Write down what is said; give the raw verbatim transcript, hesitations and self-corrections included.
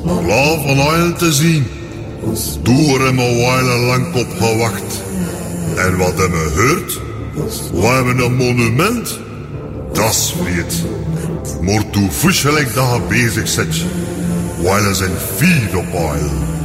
Klaar van oil te zien. Door hem een wijle lang op gewacht. En wat hem gehoord? We hebben een monument. Dat is vreed. Maar toe fusselijk dat je bezig zit. Wijle zijn vier op oil.